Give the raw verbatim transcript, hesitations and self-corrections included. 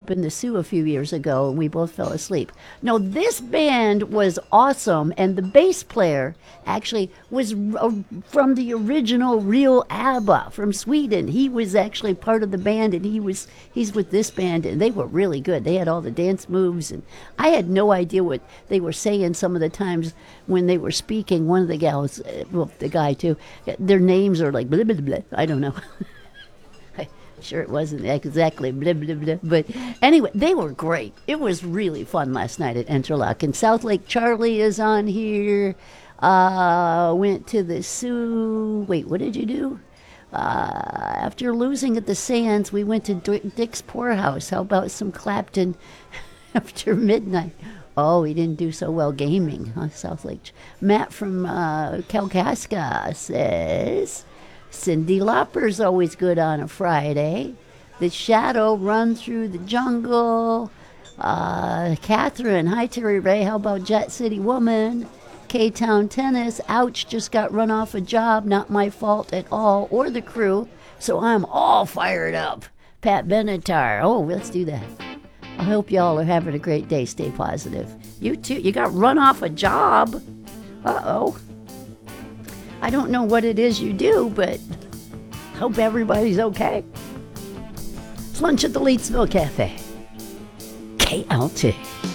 up in the Sioux a few years ago, and we both fell asleep. No, this band was awesome, and the bass player actually was uh, from the original real ABBA from Sweden. He was actually part of the band, and he was he's with this band, and they were really good. They had all the dance moves, and I had no idea what they were saying some of the times when they were speaking. One of the gals, uh, well, the guy too, their names are like blah, blah, blah. I don't know. Sure, it wasn't exactly blah, blah, blah. But anyway, they were great. It was really fun last night at Interlock. And South Lake Charlie is on here. Uh, went to the Sioux. Wait, what did you do? Uh, after losing at the Sands, we went to D- Dick's Poorhouse. How about some Clapton after midnight? Oh, we didn't do so well gaming, huh, South Lake. Ch- Matt from uh, Kalkaska says... Cyndi Lauper's always good on a Friday. The Shadow, Run Through the Jungle. Uh, Catherine, hi Terry Ray, how about Jet City Woman? K-Town Tennis, ouch, just got run off a job, not my fault at all, or the crew, so I'm all fired up. Pat Benatar, oh, let's do that. I hope y'all are having a great day, stay positive. You too, you got run off a job. Uh-oh. I don't know what it is you do, but hope everybody's okay. It's lunch at the Leedsville Cafe. K L T.